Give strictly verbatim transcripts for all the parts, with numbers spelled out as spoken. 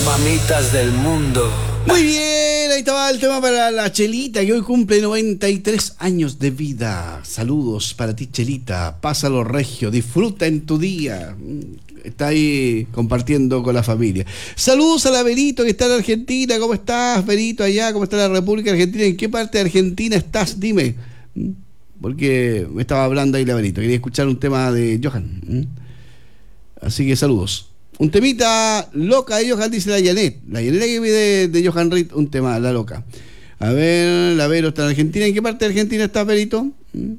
mamitas del mundo. Muy bien, ahí estaba el tema para la Chelita, que hoy cumple noventa y tres años de vida. Saludos para ti, Chelita. Pásalo regio, disfruta en tu día. Está ahí compartiendo con la familia. Saludos a la Berito, que está en Argentina. ¿Cómo estás, Berito, allá? ¿Cómo está la República Argentina? ¿En qué parte de Argentina estás? Dime. Porque me estaba hablando ahí la Berito. Quería escuchar un tema de Johan. Así que saludos. Un temita loca de Johan, dice la Janet. La Janet que pide de Johan Reed un tema, la loca. A ver, la Vero está en Argentina. ¿En qué parte de Argentina está, Berito?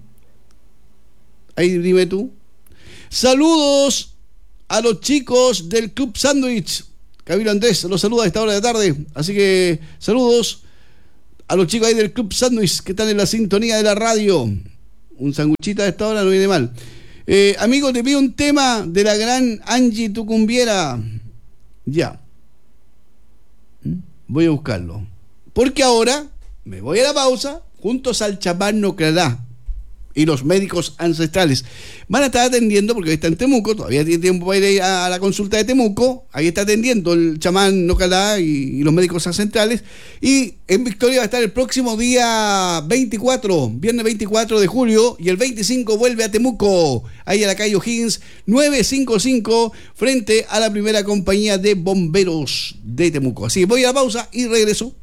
Ahí dime tú. Saludos a los chicos del Club Sándwich. Camilo Andrés los saluda a esta hora de la tarde. Así que saludos a los chicos ahí del Club Sándwich que están en la sintonía de la radio. Un sanguchita a esta hora no viene mal. Eh, amigo, te pido un tema de la gran Angie Tucumbiera. Ya. Voy a buscarlo. Porque ahora me voy a la pausa juntos al chamán Nocralá y los médicos ancestrales. Van a estar atendiendo, porque está en Temuco, todavía tiene tiempo para ir a la consulta de Temuco. Ahí está atendiendo el chamán Nocralá y, y los médicos ancestrales. Y en Victoria va a estar el próximo día veinticuatro, viernes veinticuatro de julio, y el veinticinco vuelve a Temuco, ahí a la calle O'Higgins novecientos cincuenta y cinco, frente a la primera compañía de bomberos de Temuco. Así que voy a la pausa y regreso.